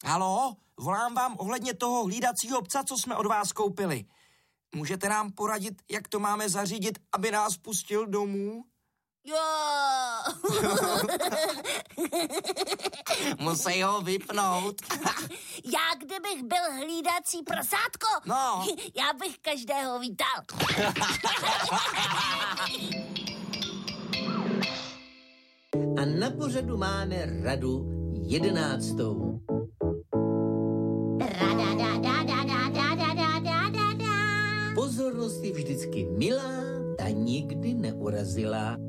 Haló, volám vám ohledně toho hlídacího psa, co jsme od vás koupili. Můžete nám poradit, jak to máme zařídit, aby nás pustil domů? Jo. Musí ho vypnout. Já kdybych byl hlídací prasátko, No. Já bych každého vítal. A na pořadu máme radu 11. Pozornost je vždycky milá, ta nikdy neurazila.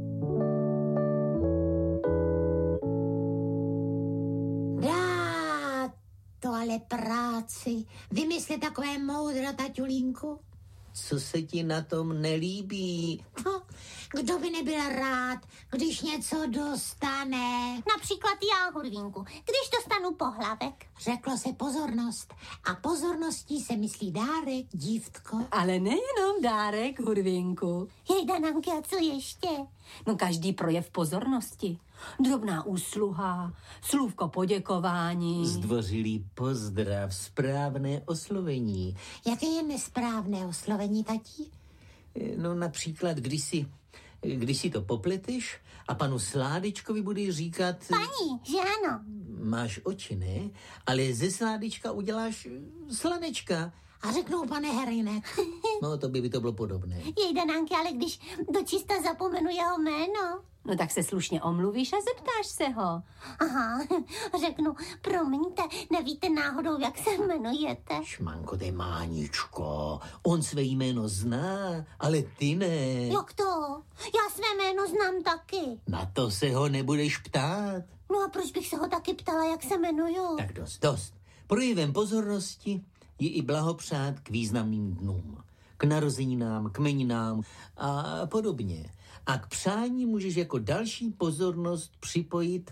Dá to ale práci. Vymysli takové moudro, taťulínku. Co se ti na tom nelíbí? Kdo by nebyl rád, když něco dostane? Například já, Hurvínku, když dostanu pohlavek. Řeklo se pozornost. A pozorností se myslí dárek, dívtko. Ale nejenom dárek, Hurvínku. Jejda, Nanky, a co ještě? No každý projev pozornosti. Drobná úsluha, slůvko poděkování. Zdvořilý pozdrav, správné oslovení. Jaké je nesprávné oslovení, tatí? No například, když si to popleteš a panu Sládičkovi budeš říkat... Paní, že ano? Máš oči, ne? Ale ze Sládička uděláš slanečka. A řeknou, pane Herinek. No, to by to bylo podobné. Jejda, Nanky, ale když dočista zapomenu jeho jméno. No tak se slušně omluvíš a zeptáš se ho. Aha, řeknu, promiňte, nevíte náhodou, jak se jmenujete? Šmanko, ty Máničko, on své jméno zná, ale ty ne. Jak to? Já své jméno znám taky. Na to se ho nebudeš ptát. No a proč bych se ho taky ptala, jak se jmenuju? Tak dost. Projevem pozornosti je i blahopřát k významným dnům. K narozeninám, k jmeninám a podobně. A k přání můžeš jako další pozornost připojit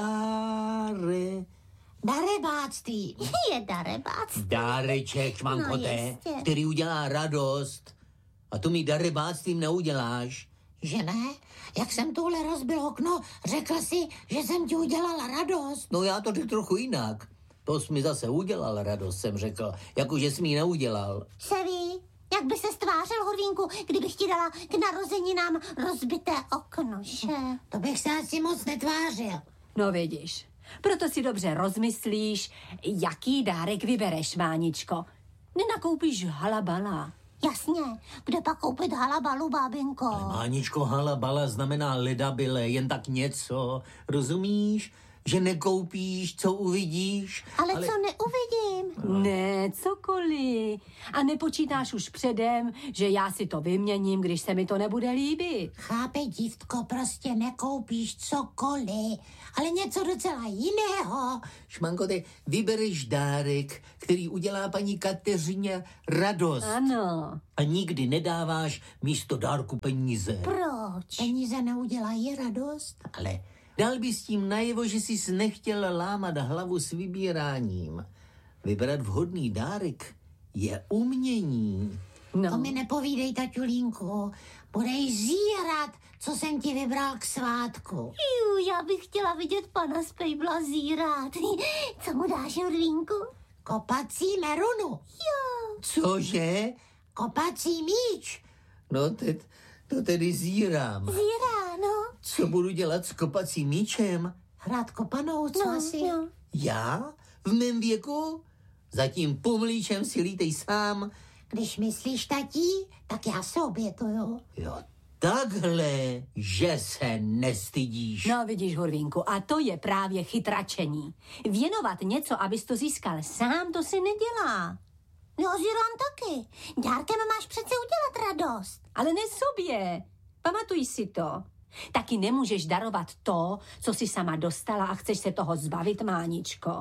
Darebáctví. Je darebáctví. Dáreček, šmankote, No, který udělá radost. A to mi darebáctvím neuděláš. Že ne? Jak jsem tohle rozbil okno, řekl si, že jsem ti udělala radost. No já to řekl trochu jinak. To jsi mi zase udělal radost, jsem řekl, jakože jsi mi neudělal. Se ví, jak by se stvářil, Hurvínku, kdybych ti dala k narozeninám rozbité okno, že? To bych se asi moc netvářil. No vidíš, proto si dobře rozmyslíš, jaký dárek vybereš, Máničko. Nenakoupíš halabala. Jasně, kde pak koupit halabalu, bábinko? Máničko, halabala znamená ledabyle, jen tak něco, rozumíš? Že nekoupíš, co uvidíš. Ale co neuvidím? Ne, cokoliv. A nepočítáš už předem, že já si to vyměním, když se mi to nebude líbit. Chápe, dívtko, prostě nekoupíš cokoliv, ale něco docela jiného. Šmanko, ty vybereš dárek, který udělá paní Kateřině radost. Ano. A nikdy nedáváš místo dárku peníze. Proč? Peníze neudělají radost. Ale dal bys tím najevo, že jsi nechtěl lámat hlavu s vybíráním. Vybrat vhodný dárek je umění. No. To mi nepovídej, taťulínku. Budeš zírat, co jsem ti vybral k svátku. Já bych chtěla vidět pana Spejbla zírat. Co mu dáš, Hurvínku? Kopací merunu. Jo. Cože? Kopací míč. No, to tedy zírám. Zírá, no. Co budu dělat s kopacím míčem? Hrát kopanou, co asi? No. Já? V mém věku? Zatím povlíčem si lítej sám. Když myslíš, tatí, tak já se obětuju. Jo, takhle, že se nestydíš. No vidíš, Hurvínku, a to je právě chytračení. Věnovat něco, abys to získal sám, to si nedělá. Jo, zírám taky. Dárkem máš přece udělat radost. Ale ne sobě. Pamatuj si to. Taky nemůžeš darovat to, co si sama dostala a chceš se toho zbavit, Máničko.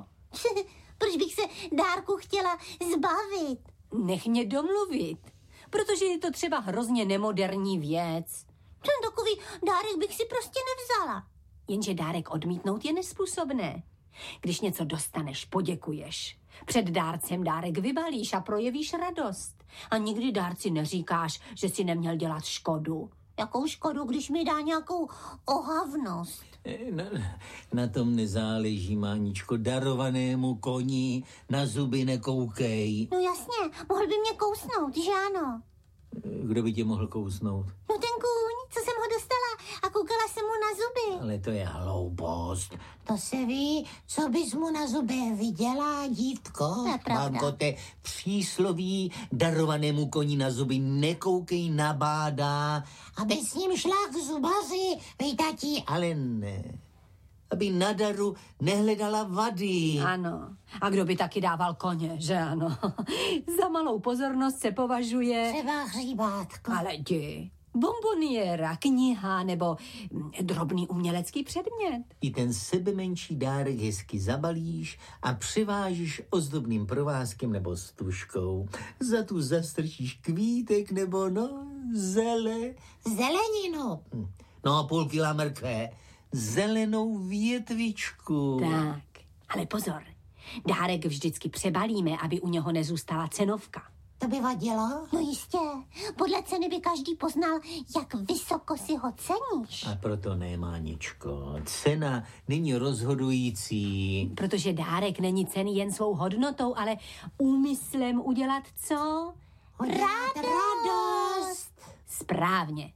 Proč bych se dárku chtěla zbavit? Nech mě domluvit, protože je to třeba hrozně nemoderní věc. Ten takový dárek bych si prostě nevzala. Jenže dárek odmítnout je nezpůsobné. Když něco dostaneš, poděkuješ. Před dárcem dárek vybalíš a projevíš radost. A nikdy dárci neříkáš, že si neměl dělat škodu. Jakou škodu, když mi dá nějakou ohavnost? Na tom nezáleží, Máničko. Darovanému koni na zuby nekoukej. No jasně, mohl by mě kousnout, že ano? Kdo by tě mohl kousnout? No ten kůň, co jsem ho dostala a koukala jsem mu na zuby. Ale to je hloupost. To se ví, co bys mu na zubech viděla, dívko. To je pravda. Mankote, přísloví darovanému koni na zuby nekoukej, nabádá, Aby s ním šla k zubaři, vejtatí. ale ne. Aby na daru nehledala vady. Ano. A kdo by taky dával koně, že ano? Za malou pozornost se považuje... Třeba hříbátko. Ale jdi. Bomboniéra, kniha nebo drobný umělecký předmět. I ten sebemenší dárek hezky zabalíš a přivážíš ozdobným provázkem nebo stužkou. Za tu zastrčíš kvítek nebo Zeleninu. No, půl kila mrkve. Zelenou větvičku. Tak, ale pozor. Dárek vždycky přebalíme, aby u něho nezůstala cenovka. To by vadilo? No jistě, podle ceny by každý poznal, jak vysoko si ho ceníš. A proto ne, Máničko. Cena není rozhodující. Protože dárek není cenný jen svou hodnotou, ale úmyslem udělat co? Radost. Správně.